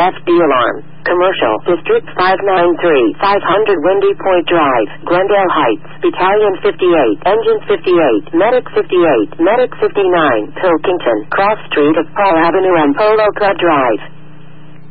FD alarm. Commercial District 593, 500 Windy Point Drive, Glendale Heights, Battalion 58, Engine 58, Medic 58, Medic 59, Pilkington, Cross Street of Paul Avenue and Polo Club Drive.